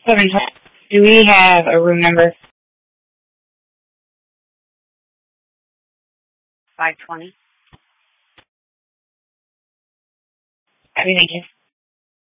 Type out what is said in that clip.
Do we have a room number? 520. Thank you.